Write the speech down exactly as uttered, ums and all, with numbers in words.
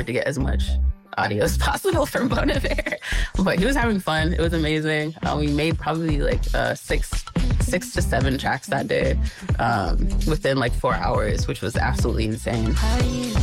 wanted to get as much audio as possible from Bon Iver. But he was having fun. It was amazing. Uh, we made probably like uh, six, six to seven tracks that day um, within like four hours, which was absolutely insane.